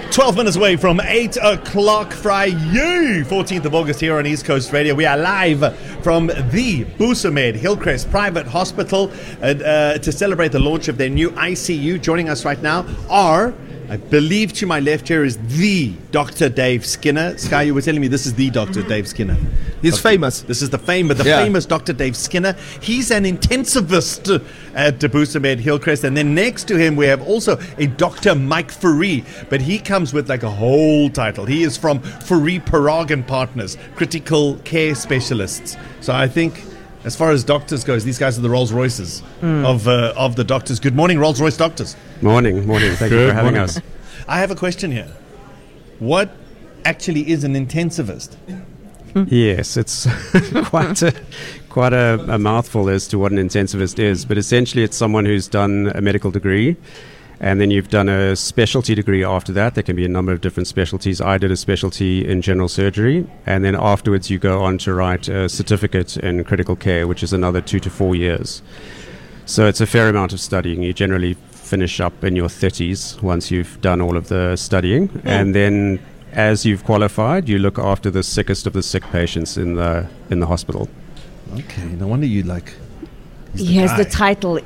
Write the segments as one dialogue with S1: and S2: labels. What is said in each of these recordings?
S1: 12 minutes away from 8 o'clock Friday, 14th of August here on East Coast Radio. We are live from the Busamed Hillcrest Private Hospital to celebrate the launch of their new ICU. Joining us right now are, I believe to my left here is the Dr. Dave Skinner. Sky, you were telling me this is the Dr. Dave Skinner.
S2: He's famous.
S1: This is the famous Dr. Dave Skinner. He's an intensivist at Busamed Hillcrest. And then next to him, we have also a Dr. Mike Fourie. But he comes with like a whole title. He is from Fourie Parag and Partners, critical care specialists. So I think, as far as doctors goes, these guys are the Rolls Royces of the doctors. Good morning, Rolls Royce doctors.
S3: Morning. Thank you for having us.
S1: I have a question here. What actually is an intensivist?
S3: Yes, it's quite a mouthful as to what an intensivist is, but essentially it's someone who's done a medical degree, and then you've done a specialty degree after that. There can be a number of different specialties. I did a specialty in general surgery, and then afterwards you go on to write a certificate in critical care, which is another 2 to 4 years. So it's a fair amount of studying. You generally finish up in your 30s once you've done all of the studying, and then as you've qualified, you look after the sickest of the sick patients in the hospital.
S1: Okay, no wonder you like.
S4: He has the title.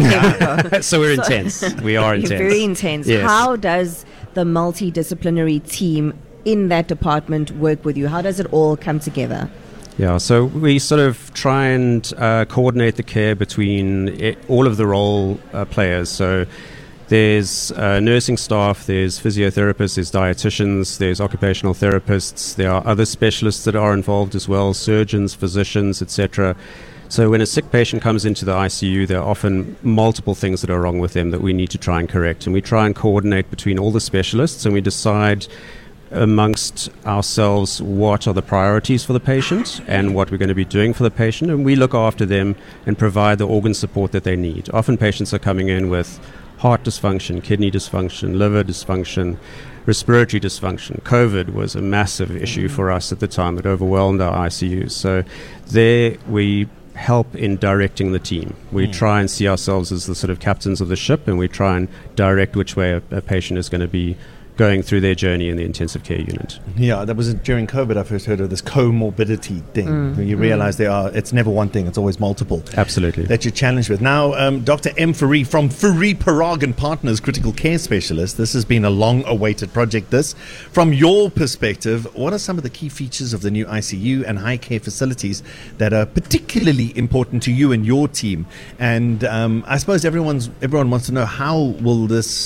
S3: So we're intense. We are intense.
S4: You're very intense.
S3: Yes.
S4: How does the multidisciplinary team in that department work with you? How does it all come together?
S3: Yeah, so we sort of try and coordinate the care between all of the role players. So there's nursing staff, there's physiotherapists, there's dietitians, there's occupational therapists, there are other specialists that are involved as well, surgeons, physicians, etc. So when a sick patient comes into the ICU, there are often multiple things that are wrong with them that we need to try and correct. And we try and coordinate between all the specialists, and we decide amongst ourselves what are the priorities for the patient and what we're going to be doing for the patient, and we look after them and provide the organ support that they need. Often patients are coming in with heart dysfunction, kidney dysfunction, liver dysfunction, respiratory dysfunction. COVID was a massive issue for us at the time that overwhelmed our ICUs. So there we help in directing the team. We try and see ourselves as the sort of captains of the ship, and we try and direct which way a patient is going to be going through their journey in the intensive care unit.
S1: Yeah, that was during COVID I first heard of this comorbidity thing. When you realize it's never one thing, it's always multiple.
S3: Absolutely.
S1: That you're challenged with. Now, Dr. M. Fourie from Fourie Parag and Partners, critical care specialist. This has been a long-awaited project, this. From your perspective, what are some of the key features of the new ICU and high care facilities that are particularly important to you and your team? And I suppose everyone wants to know, how will this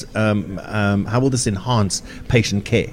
S1: enhance patient care?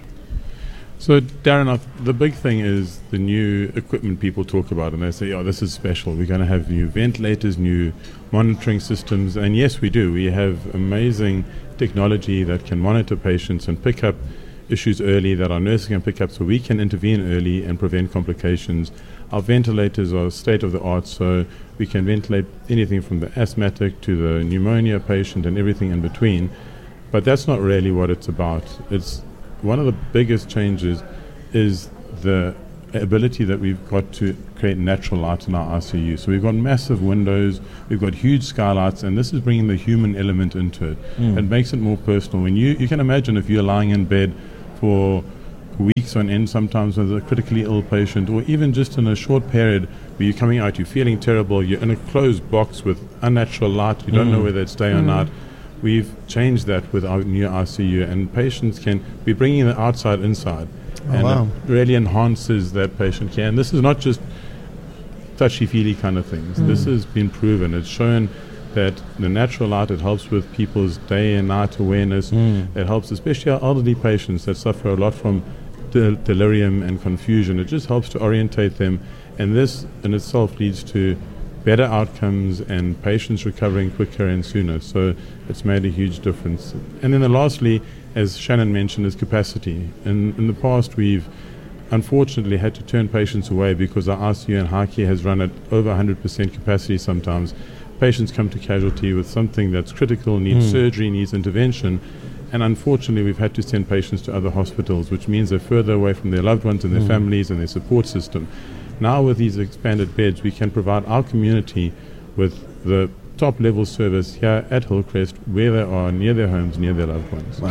S5: So, Darren, the big thing is the new equipment people talk about, and they say, this is special. We're going to have new ventilators, new monitoring systems, and yes, we do. We have amazing technology that can monitor patients and pick up issues early that our nurses can pick up, so we can intervene early and prevent complications. Our ventilators are state-of-the-art, so we can ventilate anything from the asthmatic to the pneumonia patient and everything in between. But that's not really what it's about. It's one of the biggest changes is the ability that we've got to create natural light in our ICU. So we've got massive windows, we've got huge skylights, and this is bringing the human element into it. It makes it more personal. When you can imagine if you're lying in bed for weeks on end, sometimes with a critically ill patient, or even just in a short period where you're coming out, you're feeling terrible, you're in a closed box with unnatural light, you don't know whether it's day or night. We've changed that with our new ICU, and patients can be bringing the outside inside. It really enhances that patient care. And this is not just touchy-feely kind of things. This has been proven. It's shown that the natural light, it helps with people's day and night awareness. It helps especially our elderly patients that suffer a lot from delirium and confusion. It just helps to orientate them, and this in itself leads to better outcomes and patients recovering quicker and sooner. So it's made a huge difference. And then lastly, as Shannon mentioned, is capacity. In the past, we've unfortunately had to turn patients away because our ICU and high care has run at over 100% capacity sometimes. Patients come to casualty with something that's critical, needs surgery, needs intervention, and unfortunately we've had to send patients to other hospitals, which means they're further away from their loved ones and their families and their support system. Now with these expanded beds, we can provide our community with the top level service here at Hillcrest, where they are, near their homes, near their loved ones.
S1: Wow.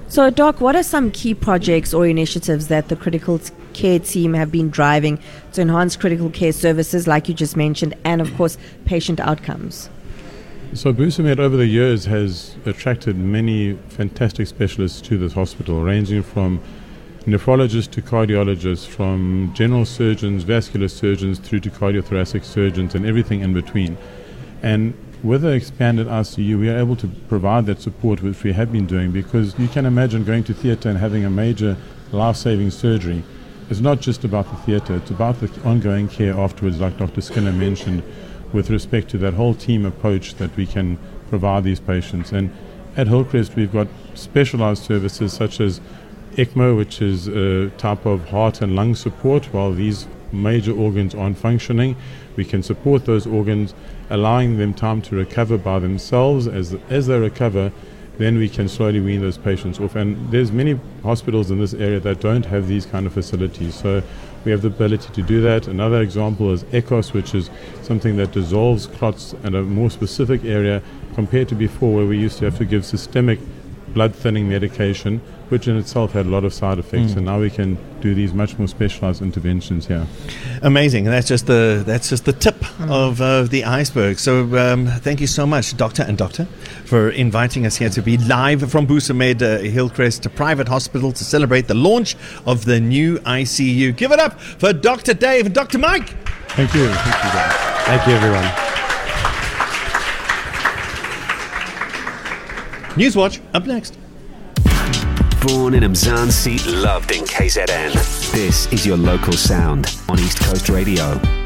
S4: So, Doc, what are some key projects or initiatives that the critical care team have been driving to enhance critical care services, like you just mentioned, and, of course, patient outcomes?
S5: So Busamed over the years has attracted many fantastic specialists to this hospital, ranging from nephrologists to cardiologists, from general surgeons, vascular surgeons, through to cardiothoracic surgeons and everything in between. And with the expanded ICU, we are able to provide that support which we have been doing, because you can imagine going to theatre and having a major life-saving surgery. It's not just about the theatre, it's about the ongoing care afterwards, like Dr. Skinner mentioned, with respect to that whole team approach that we can provide these patients. And at Hillcrest, we've got specialized services such as ECMO, which is a type of heart and lung support while these major organs aren't functioning. We can support those organs, allowing them time to recover by themselves. As they recover, then we can slowly wean those patients off. And there's many hospitals in this area that don't have these kind of facilities. So we have the ability to do that. Another example is ECOS, which is something that dissolves clots in a more specific area compared to before, where we used to have to give systemic blood thinning medication, which in itself had a lot of side effects. And now we can do these much more specialized interventions here.
S1: Amazing. That's just the tip of the iceberg. So thank you so much, Doctor, for inviting us here to be live from Busamed Hillcrest Private Hospital to celebrate the launch of the new ICU. Give it up for Dr. Dave and Dr. Mike.
S5: Thank you. Thank you, guys.
S3: Thank you, everyone.
S1: Newswatch up next.
S2: Born in Mzansi, loved in KZN. This is your local sound on East Coast Radio.